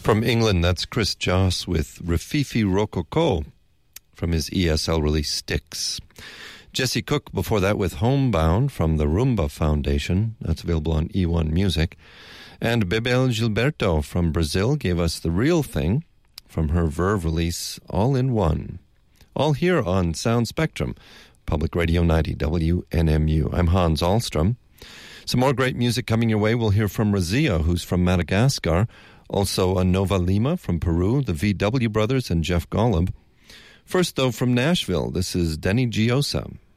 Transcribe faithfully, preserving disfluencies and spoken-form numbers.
From England, that's Chris Joss with Rififi Rococo from his E S L release Styx. Jesse Cook before that with Homebound from the Rumba Foundation. That's available on E one Music. And Bebel Gilberto from Brazil gave us The Real Thing from her Verve release All in One. All here on Sound Spectrum, Public Radio ninety W N M U. I'm Hans Ahlstrom. Some more great music coming your way. We'll hear from Razia, who's from Madagascar. Also, a Nova Lima from Peru, the V W Brothers and Jeff Golub. First, though, from Nashville, this is Denny Giosa.